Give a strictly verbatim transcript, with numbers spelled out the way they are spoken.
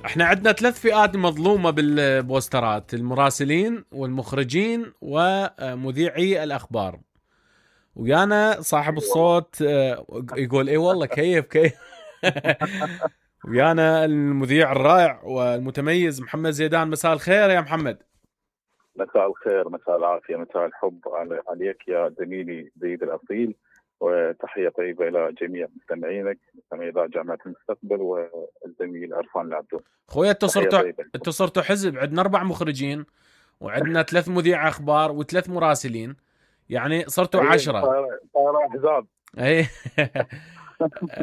احنا عندنا ثلاث فئات مظلومة بالبوسترات: المراسلين والمخرجين ومذيعي الأخبار. ويانا صاحب اي والله. الصوت آه، يقول اي والله كيف كيف. ويانا المذيع الرائع والمتميز محمد زيدان. مساء الخير يا محمد. مساء الخير، مساء العافيه، مساء الحب على- عليك يا زميلي زيد الاصيل، وتحيه طيبه الى جميع مستمعينك، مستمعي اذاعه جامعه المستقبل، والزميل عرفان العبدو. خويا انتوا تحيه صرتوا طيبه لكم. انتوا صرتوا حزب. عندنا اربع مخرجين وعندنا ثلاث مذيع اخبار وثلاث مراسلين، يعني صرتوا اي عشرة. صار صار احزاب. اي.